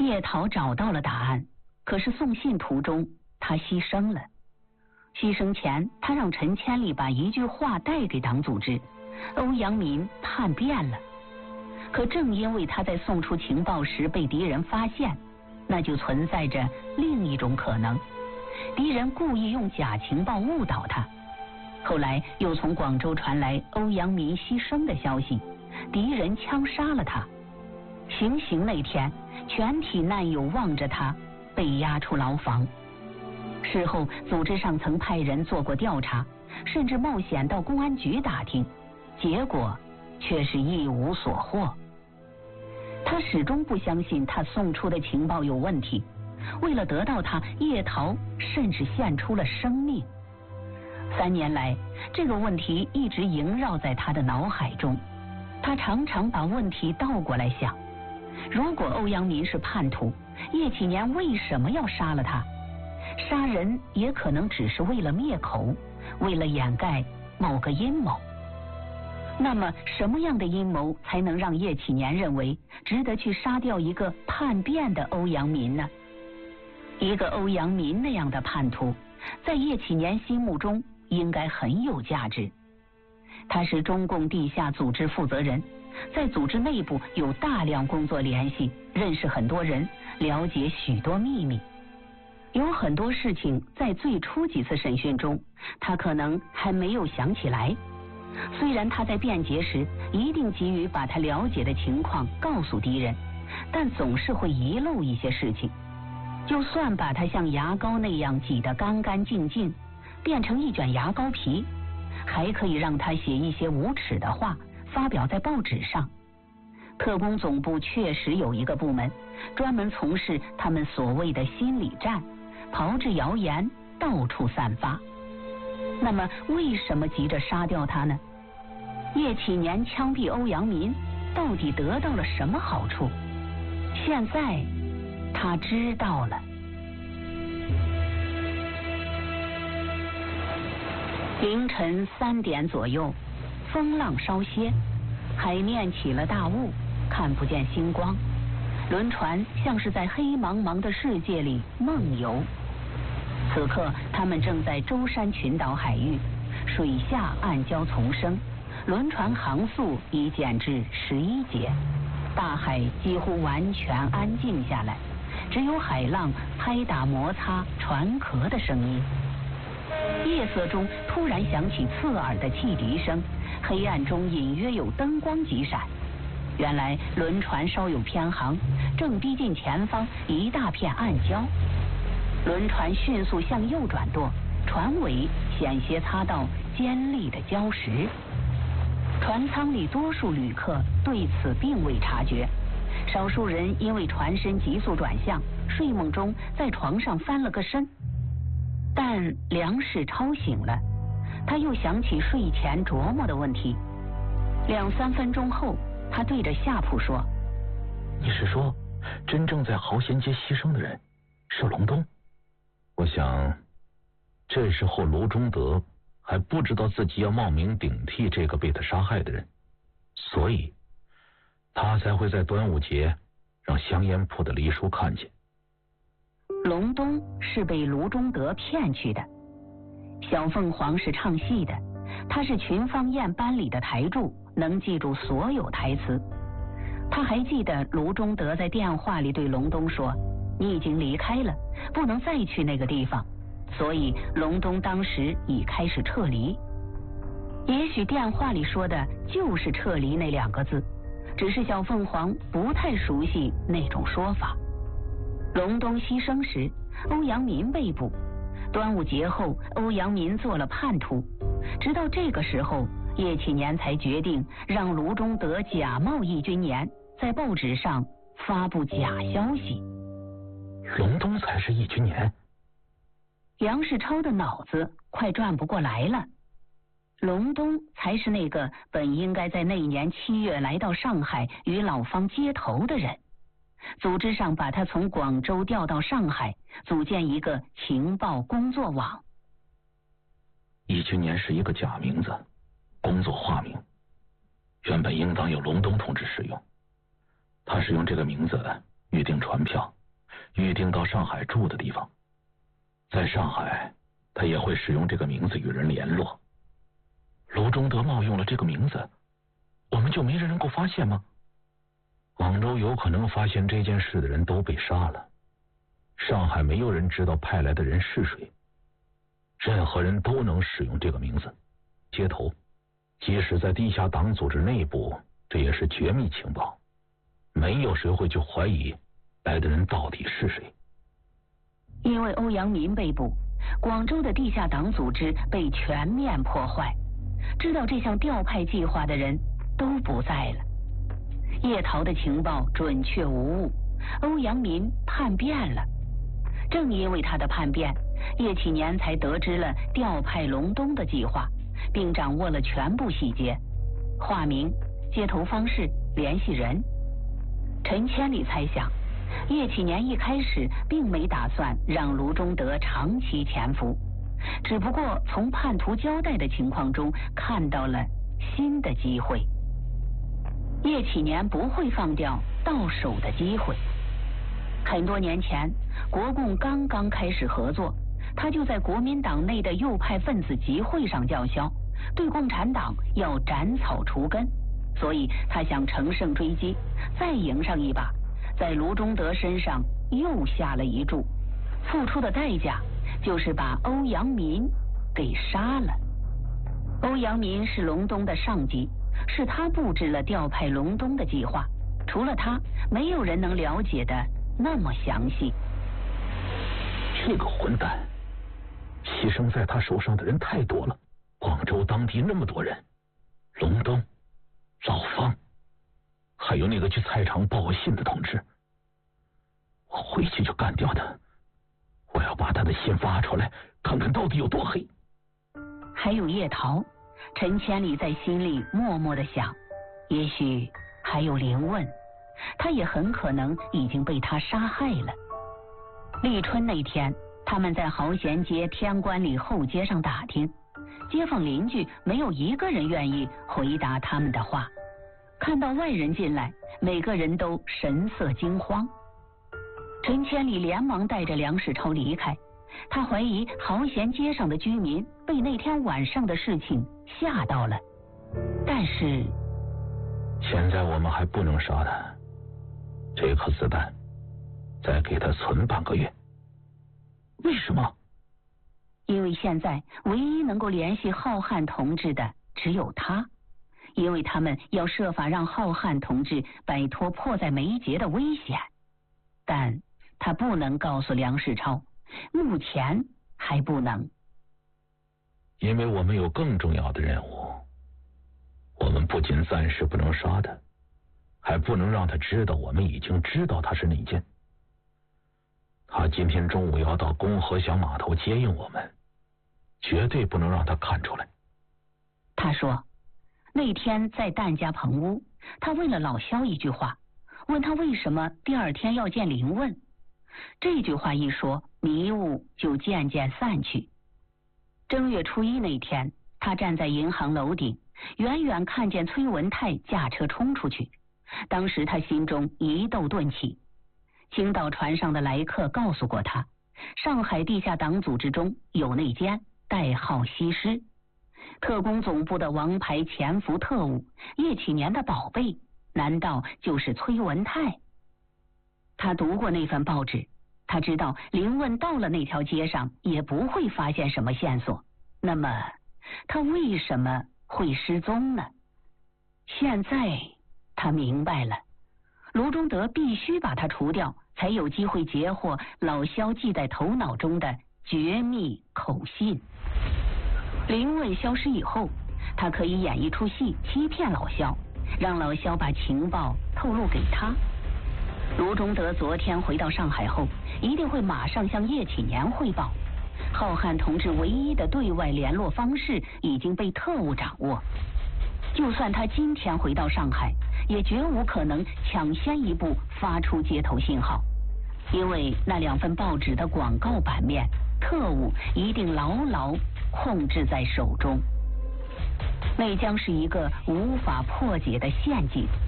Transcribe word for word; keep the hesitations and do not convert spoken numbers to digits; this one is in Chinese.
叶桃找到了答案，可是送信途中他牺牲了。牺牲前，他让陈千里把一句话带给党组织，欧阳民叛变了。可正因为他在送出情报时被敌人发现，那就存在着另一种可能，敌人故意用假情报误导他。后来又从广州传来欧阳民牺牲的消息，敌人枪杀了他。行刑那天，全体难友望着他被押出牢房。事后组织上曾派人做过调查，甚至冒险到公安局打听，结果却是一无所获。他始终不相信他送出的情报有问题，为了得到他，叶桃甚至献出了生命。三年来，这个问题一直萦绕在他的脑海中，他常常把问题倒过来想，如果欧阳民是叛徒，叶启年为什么要杀了他？杀人也可能只是为了灭口，为了掩盖某个阴谋。那么什么样的阴谋才能让叶启年认为值得去杀掉一个叛变的欧阳民呢？一个欧阳民那样的叛徒，在叶启年心目中应该很有价值。他是中共地下组织负责人，在组织内部有大量工作联系，认识很多人，了解许多秘密。有很多事情在最初几次审讯中，他可能还没有想起来。虽然他在辩解时一定急于把他了解的情况告诉敌人，但总是会遗漏一些事情。就算把他像牙膏那样挤得干干净净，变成一卷牙膏皮，还可以让他写一些无耻的话，发表在报纸上。特工总部确实有一个部门，专门从事他们所谓的心理战，炮制谣言，到处散发。那么为什么急着杀掉他呢？叶启年枪毙欧阳民到底得到了什么好处？现在他知道了。凌晨三点左右，风浪稍歇，海面起了大雾，看不见星光，轮船像是在黑茫茫的世界里梦游。此刻他们正在舟山群岛海域，水下暗礁丛生，轮船航速已减至十一节，大海几乎完全安静下来，只有海浪拍打摩擦船壳的声音。夜色中突然响起刺耳的汽笛声，黑暗中隐约有灯光几闪。原来轮船稍有偏航，正逼近前方一大片暗礁。轮船迅速向右转舵，船尾险些擦到尖利的礁石。船舱里多数旅客对此并未察觉，少数人因为船身急速转向，睡梦中在床上翻了个身。但梁世超醒了，他又想起睡前琢磨的问题。两三分钟后，他对着夏普说：“ 你是说，真正在豪贤街牺牲的人是隆冬？我想，这时候卢中德还不知道自己要冒名顶替这个被他杀害的人，所以他才会在端午节让香烟铺的黎叔看见。 隆冬是被卢中德骗去的。小凤凰是唱戏的，他是群芳宴班里的台柱，能记住所有台词。他还记得卢中德在电话里对隆冬说：你已经离开了，不能再去那个地方，所以隆冬当时已开始撤离。也许电话里说的就是撤离那两个字，只是小凤凰不太熟悉那种说法。隆冬牺牲时，欧阳民被捕，端午节后欧阳民做了叛徒，直到这个时候，叶启年才决定让卢中德假冒义军年，在报纸上发布假消息。 隆冬才是义军年？ 梁世超的脑子快转不过来了。隆冬才是那个本应该在那年七月来到上海与老方接头的人，组织上把他从广州调到上海，组建一个情报工作网。 义军年是一个假名字，工作化名，原本应当由隆冬同志使用。他是用这个名字预订船票， 预定到上海住的地方。在上海，他也会使用这个名字与人联络。卢中德冒用了这个名字，我们就没人能够发现吗？广州有可能发现这件事的人都被杀了，上海没有人知道派来的人是谁。任何人都能使用这个名字。接头，即使在地下党组织内部，这也是绝密情报，没有谁会去怀疑来的人到底是谁。 因为欧阳民被捕，广州的地下党组织被全面破坏，知道这项调派计划的人都不在了。叶桃的情报准确无误，欧阳民叛变了。正因为他的叛变，叶启年才得知了调派隆冬的计划，并掌握了全部细节，化名、接头方式、联系人。陈千里猜想，叶启年一开始并没打算让卢中德长期潜伏，只不过从叛徒交代的情况中看到了新的机会。叶启年不会放掉到手的机会。很多年前，国共刚刚开始合作，他就在国民党内的右派分子集会上叫嚣，对共产党要斩草除根，所以他想乘胜追击，再赢上一把，在卢中德身上又下了一注，付出的代价就是把欧阳民给杀了。欧阳民是隆冬的上级，是他布置了调派隆冬的计划，除了他，没有人能了解的那么详细。 这个混蛋，牺牲在他手上的人太多了，广州当地那么多人，隆冬、老方，还有那个去菜场报我信的同志，我回去就干掉他，我要把他的信挖出来，看看到底有多黑。 还有叶桃，陈千里在心里默默地想，也许还有林问，他也很可能已经被他杀害了。立春那天，他们在豪贤街天官里后街上打听，街坊邻居没有一个人愿意回答他们的话。看到外人进来，每个人都神色惊慌。陈千里连忙带着梁世超离开，他怀疑豪贤街上的居民被那天晚上的事情吓到了。但是现在我们还不能杀他，这颗子弹再给他存半个月。为什么？ 因为现在唯一能够联系浩瀚同志的只有他，因为他们要设法让浩瀚同志摆脱迫在眉睫的危险，但他不能告诉梁世超，目前还不能。 因为我们有更重要的任务，我们不仅暂时不能杀他，还不能让他知道我们已经知道他是内奸。他今天中午要到公河小码头接应我们，绝对不能让他看出来。 他说，那天在蛋家棚屋，他问了老肖一句话，问他为什么第二天要见林问。这句话一说，迷雾就渐渐散去。正月初一那天，他站在银行楼顶，远远看见崔文泰驾车冲出去。当时他心中疑窦顿起。青岛船上的来客告诉过他，上海地下党组织中有内奸，代号西施。特工总部的王牌潜伏特务，叶启年的宝贝，难道就是崔文泰？他读过那份报纸，他知道林问到了那条街上也不会发现什么线索，那么他为什么会失踪呢？现在他明白了，卢中德必须把他除掉，才有机会截获老肖记在头脑中的绝密口信。林问消失以后，他可以演一出戏，欺骗老肖，让老肖把情报透露给他。卢中德昨天回到上海后，一定会马上向叶启年汇报。浩瀚同志唯一的对外联络方式已经被特务掌握，就算他今天回到上海，也绝无可能抢先一步发出接头信号，因为那两份报纸的广告版面，特务一定牢牢控制在手中。那将是一个无法破解的陷阱。